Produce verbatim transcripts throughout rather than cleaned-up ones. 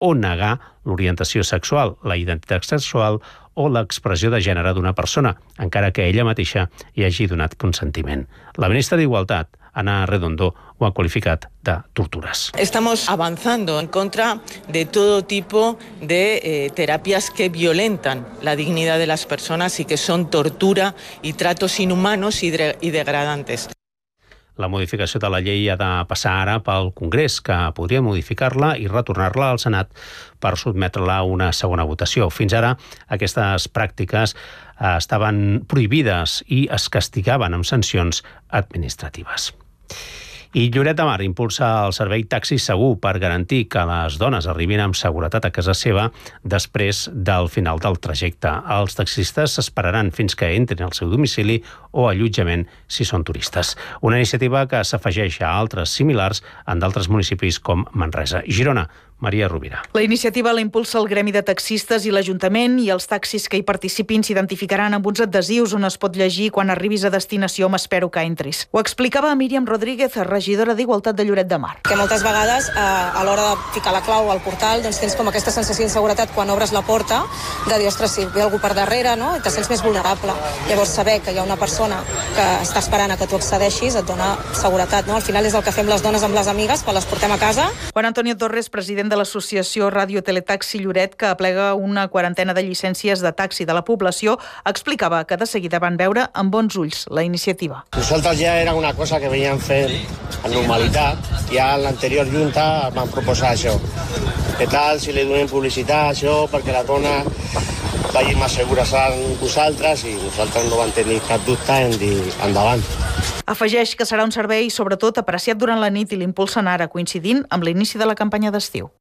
o negar l'orientació sexual, la identitat sexual o l'expressió de gènere d'una persona, encara que ella mateixa hi hagi donat consentiment. La ministra d'Igualtat, Ana Redondo, ho ha qualificat de tortures. Estamos avanzando en contra de todo tipo de eh, terapias que violentan la dignidad de las personas y que son tortura y tratos inhumanos y, de, y degradantes. La modificació de la llei ha de passar ara pel Congrés, que podria modificar-la i retornar-la al Senat per sotmetre-la a una segona votació. Fins ara, aquestes pràctiques eh, estaven prohibides i es castigaven amb sancions administratives. I Lloret de Mar impulsa el servei taxi segur per garantir que les dones arribin amb seguretat a casa seva després del final del trajecte. Els taxistes s'esperaran fins que entrin al seu domicili o allotjament si són turistes. Una iniciativa que s'afegeix a altres similars en d'altres municipis com Manresa i Girona. Maria Rovira. La iniciativa la impulsa el Gremi de Taxistes i l'Ajuntament, i els taxis que hi participin s'identificaran amb uns adhesius on es pot llegir: quan arribis a destinació m'espero que entris. Ho explicava Míriam Rodríguez, regidora d'Igualtat de Lloret de Mar. Que moltes vegades eh, a l'hora de ficar la clau al portal doncs tens com aquesta sensació d'inseguretat quan obres la porta, de dir, ostres, si ve algú per darrere, no? I te sents més vulnerable. Llavors saber que hi ha una persona que està esperant a que tu accedeixis et dona seguretat, no? Al final és el que fem les dones amb les amigues quan les portem a casa. Juan Antonio Torres, president de l'associació Radio Teletaxi Lloret, que aplega una quarantena de llicències de taxi de la població, explicava que de seguida van veure amb bons ulls la iniciativa. Nosaltres ja era una cosa que veníem fent en normalitat. Ja en l'anterior junta van proposar això. Què tal si li donem publicitat a això perquè la dona vagi més segures amb vosaltres, i nosaltres no vam tenir cap dubte en dir endavant. Afegeix que serà un servei sobretot apreciat durant la nit i l'impulsen ara, coincidint amb l'inici de la campanya d'estiu.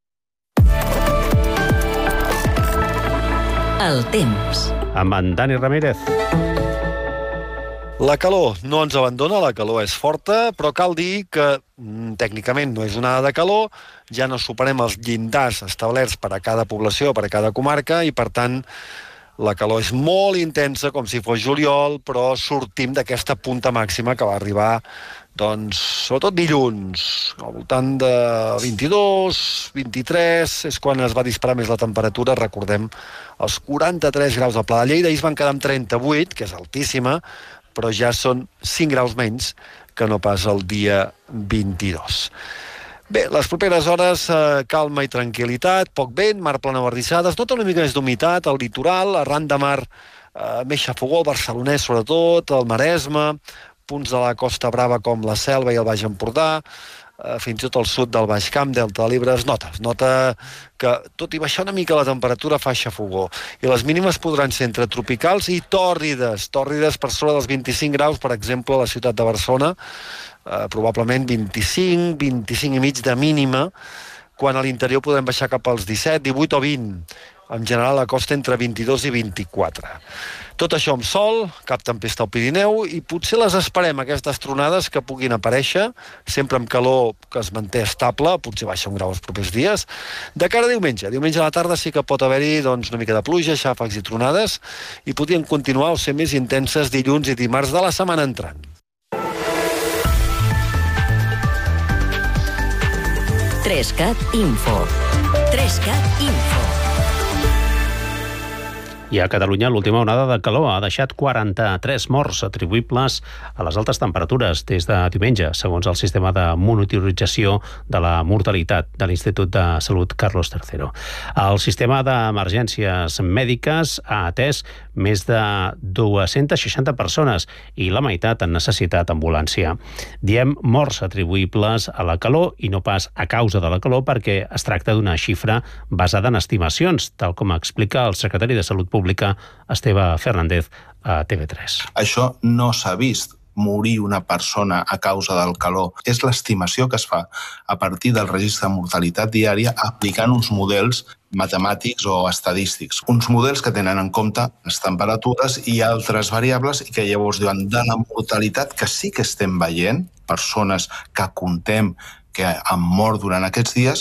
El temps. Amb en Dani Ramírez. La calor no ens abandona, la calor és forta, però cal dir que mm, tècnicament no és onada de calor, ja no superem els llindars establerts per a cada població, per a cada comarca, i per tant la calor és molt intensa, com si fos juliol, però sortim d'aquesta punta màxima que va arribar, doncs, sobretot dilluns, al voltant de vint-i-dos, vint-i-tres, és quan es va disparar més la temperatura, recordem, els quaranta-tres graus al Pla de Lleida, ahir es van quedar amb trenta-vuit, que és altíssima, però ja són cinc graus menys que no pas el dia vint-i-dos. Bé, les properes hores, eh, calma i tranquil·litat, poc vent, mar plana bardissada, es nota una mica més d'humitat al litoral, arran de mar eh, més xafogó, el barcelonès sobretot, el Maresme, punts de la Costa Brava com la Selva i el Baix Empordà, eh, fins i tot al sud del Baix Camp, Delta de l'Ebre, es nota, es nota que tot i baixar una mica la temperatura fa xafogó, i les mínimes podran ser entre tropicals i tòrrides, tòrrides per sobre dels vint-i-cinc graus, per exemple, a la ciutat de Barcelona, eh, probablement vint-i-cinc, vint-i-cinc i mig de mínima, quan a l'interior podem baixar cap als disset, divuit o vint, en general a la costa entre vint-i-dos i vint-i-quatre. Tot això amb sol, cap tempesta al Pirineu, i potser les esperem, aquestes tronades que puguin aparèixer, sempre amb calor que es manté estable, potser baixa un grau els propers dies. De cara a diumenge, diumenge a la tarda sí que pot haver-hi doncs, una mica de pluja, xàfecs i tronades, i podrien continuar o ser més intenses dilluns i dimarts de la setmana entrant. Trescat Info. Trescat Info. I a Catalunya l'última onada de calor ha deixat quaranta-tres morts atribuïbles a les altes temperatures des de diumenge, segons el sistema de monitorització de la mortalitat de l'Institut de Salut Carlos tercero. El sistema d'emergències mèdiques ha atès més de dues-centes seixanta persones i la meitat han necessitat ambulància. Diem morts atribuïbles a la calor i no pas a causa de la calor, perquè es tracta d'una xifra basada en estimacions, tal com explica el secretari de Salut Pública Pública, Esteve Fernández, a T V tres. Això no s'ha vist, morir una persona a causa del calor. És l'estimació que es fa a partir del registre de mortalitat diària aplicant uns models matemàtics o estadístics. Uns models que tenen en compte les temperatures i altres variables i que llavors diuen de la mortalitat que sí que estem veient, persones que contem que han mort durant aquests dies,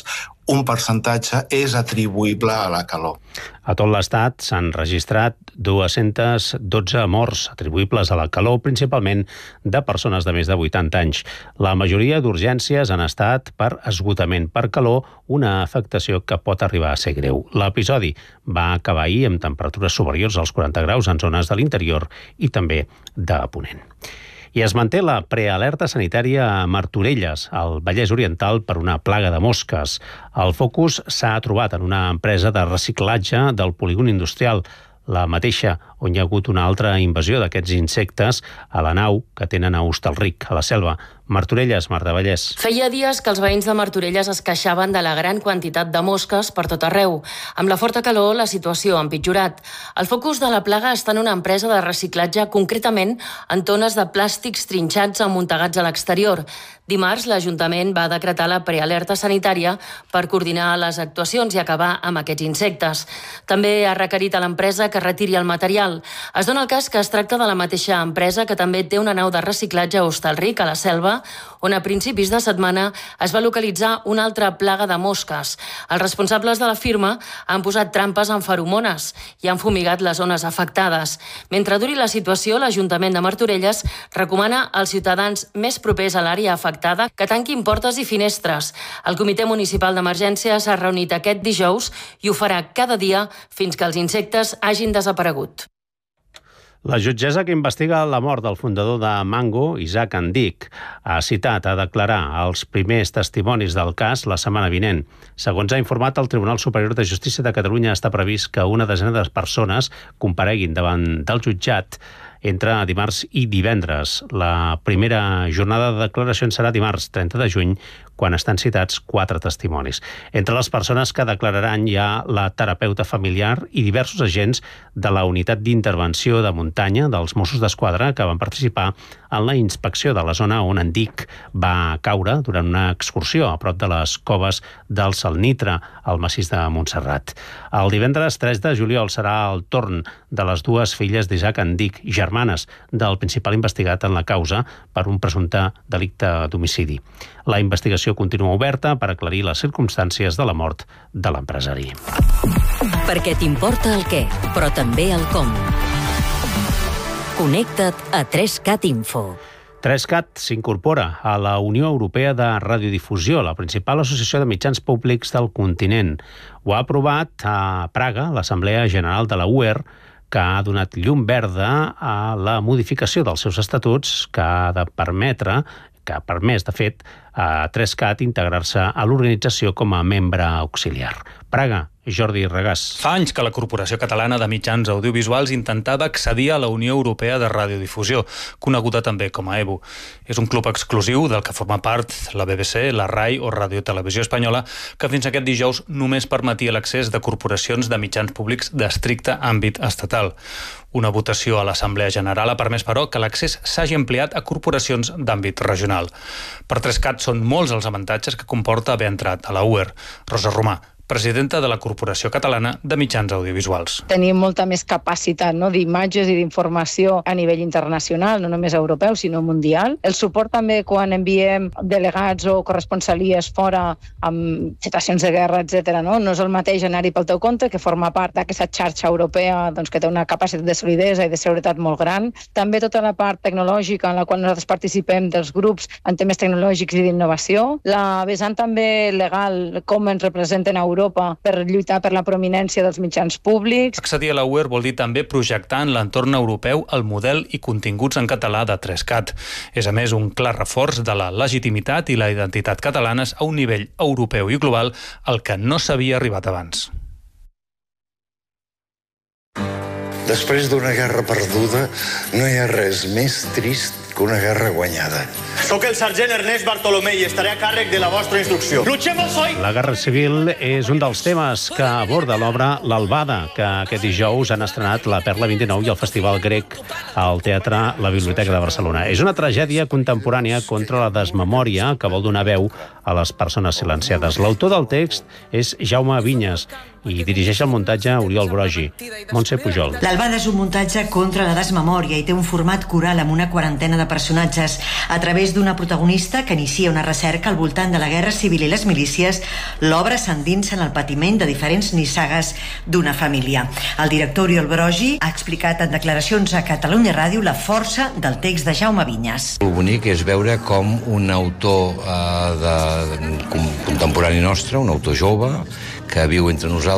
un percentatge és atribuïble a la calor. A tot l'Estat s'han registrat dues-centes dotze morts atribuïbles a la calor, principalment de persones de més de vuitanta anys. La majoria d'urgències han estat per esgotament per calor, una afectació que pot arribar a ser greu. L'episodi va acabar ahir amb temperatures superiors als quaranta graus en zones de l'interior i també de Ponent. I es manté la prealerta sanitària a Martorelles, al Vallès Oriental, per una plaga de mosques. El focus s'ha trobat en una empresa de reciclatge del polígon industrial, la mateixa on hi ha hagut una altra invasió d'aquests insectes a la nau que tenen a Hostalric, a la Selva. Martorelles, Mar de Vallès. Feia dies que els veïns de Martorelles es queixaven de la gran quantitat de mosques per tot arreu. Amb la forta calor, la situació ha empitjorat. El focus de la plaga està en una empresa de reciclatge, concretament en tones de plàstics trinxats amuntegats a l'exterior. Dimarts, l'Ajuntament va decretar la prealerta sanitària per coordinar les actuacions i acabar amb aquests insectes. També ha requerit a l'empresa que retiri el material. Es dona el cas que es tracta de la mateixa empresa que també té una nau de reciclatge a Hostalric, a la Selva, on a principis de setmana es va localitzar una altra plaga de mosques. Els responsables de la firma han posat trampes amb feromones i han fumigat les zones afectades. Mentre duri la situació, l'Ajuntament de Martorelles recomana als ciutadans més propers a l'àrea afectada que tanquin portes i finestres. El Comitè Municipal d'Emergència s'ha reunit aquest dijous i ho farà cada dia fins que els insectes hagin desaparegut. La jutgessa que investiga la mort del fundador de Mango, Isaac Andic, ha citat a declarar els primers testimonis del cas la setmana vinent. Segons ha informat el Tribunal Superior de Justícia de Catalunya, està previst que una desena de persones compareguin davant del jutjat entre dimarts i divendres. La primera jornada de declaracions serà dimarts trenta de juny, quan estan citats quatre testimonis. Entre les persones que declararan hi ha la terapeuta familiar i diversos agents de la unitat d'intervenció de muntanya dels Mossos d'Esquadra que van participar en la inspecció de la zona on Andic va caure durant una excursió a prop de les coves del Salnitre, al massís de Montserrat. El divendres tres de juliol serà el torn de les dues filles d'Isaac Andic, germanes del principal investigat en la causa per un presumpte delicte d'homicidi. La investigació continua oberta per aclarir les circumstàncies de la mort de l'empresari. Perquè t'importa el què, però també el com. Connecta't a tres cat Info. tres cat s'incorpora a la Unió Europea de Radiodifusió, la principal associació de mitjans públics del continent. Ho ha aprovat a Praga l'Assemblea General de la U E R, que ha donat llum verda a la modificació dels seus estatuts que ha de permetre, que ha permès, de fet, a tres cat integrar-se a l'organització com a membre auxiliar. Praga, Jordi Regàs. Fa anys que la Corporació Catalana de Mitjans Audiovisuals intentava accedir a la Unió Europea de Radiodifusió, coneguda també com a E B U. És un club exclusiu del que forma part la B B C, la RAI o Radio Televisió Espanyola, que fins aquest dijous només permetia l'accés de corporacions de mitjans públics d'estricte àmbit estatal. Una votació a l'Assemblea General ha permès, però, que l'accés s'hagi ampliat a corporacions d'àmbit regional. Per tres cat són molts els avantatges que comporta haver entrat a la U E R. Rosa Romà, presidenta de la Corporació Catalana de Mitjans Audiovisuals. Tenim molta més capacitat, no?, d'imatges i d'informació a nivell internacional, no només europeu, sinó mundial. El suport també quan enviem delegats o corresponsalies fora amb situacions de guerra, etcètera. No? no és el mateix anar-hi pel teu compte, que forma part d'aquesta xarxa europea, doncs, que té una capacitat de solidesa i de seguretat molt gran. També tota la part tecnològica en la qual nosaltres participem dels grups en temes tecnològics i d'innovació. La vessant també legal, com ens representen a Europa Europa per lluitar per la prominència dels mitjans públics. Accedir a la U E R vol dir també projectar en l'entorn europeu el model i continguts en català de tres cat. És, a més, un clar reforç de la legitimitat i la identitat catalanes a un nivell europeu i global al que no s'havia arribat abans. Després d'una guerra perduda, no hi ha res més trist que una guerra guanyada. Soc el sergent Ernest Bartolomé i estaré a càrrec de la vostra instrucció. Luchemos hoy! La Guerra Civil és un dels temes que aborda l'obra L'Albada, que aquest dijous han estrenat la Perla vint-i-nou i el Festival Grec al Teatre La Biblioteca de Barcelona. És una tragèdia contemporània contra la desmemòria que vol donar veu a les persones silenciades. L'autor del text és Jaume Vinyes i dirigeix el muntatge Oriol Brogi. Montse Pujol. L'Albada és un muntatge contra la desmemòria i té un format coral amb una quarantena de personatges. A través d'una protagonista que inicia una recerca al voltant de la guerra civil i les milícies, l'obra s'endinsa en el patiment de diferents nissagues d'una família. El director Oriol Brogi ha explicat en declaracions a Catalunya Ràdio la força del text de Jaume Vinyes. El bonic és veure com un autor eh, de, contemporani nostre, un autor jove, que viu entre nosaltres,